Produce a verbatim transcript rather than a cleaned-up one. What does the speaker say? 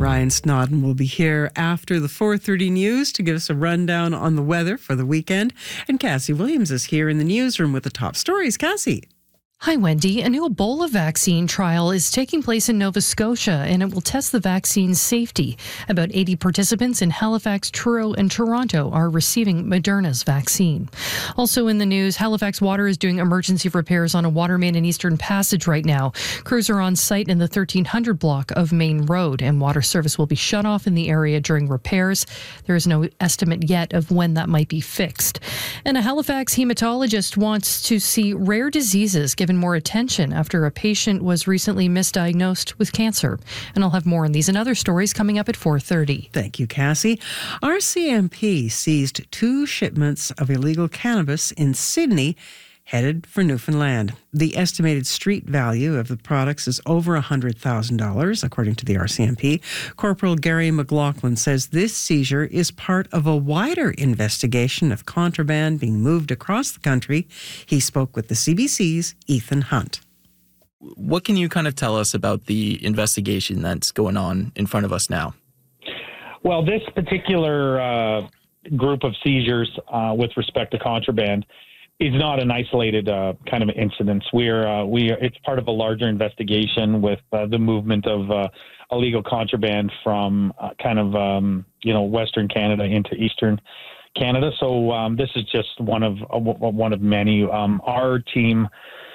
Ryan Snodden will be here after the four thirty news to give us a rundown on the weather for the weekend. And Cassie Williams is here in the newsroom with the top stories. Cassie. Hi, Wendy. A new Ebola vaccine trial is taking place in Nova Scotia, and it will test the vaccine's safety. About eighty participants in Halifax, Truro, and Toronto are receiving Moderna's vaccine. Also in the news, Halifax Water is doing emergency repairs on a water main in Eastern Passage right now. Crews are on site in the thirteen hundred block of Main Road, and water service will be shut off in the area during repairs. There is no estimate yet of when that might be fixed. And a Halifax hematologist wants to see rare diseases given more attention after a patient was recently misdiagnosed with cancer. And I'll have more on these and other stories coming up at four thirty. Thank you, Cassie. R C M P seized two shipments of illegal cannabis in Sydney headed for Newfoundland. The estimated street value of the products is over one hundred thousand dollars, according to the R C M P. Corporal Gary McLaughlin says this seizure is part of a wider investigation of contraband being moved across the country. He spoke with the C B C's Ethan Hunt. What can you kind of tell us about the investigation that's going on in front of us now? Well, this particular uh, group of seizures uh, with respect to contraband is not an isolated uh, kind of incident. We're uh, we are, it's part of a larger investigation with uh, the movement of uh, illegal contraband from uh, kind of um, you know Western Canada into Eastern Canada. So um, this is just one of uh, one of many. Um, our team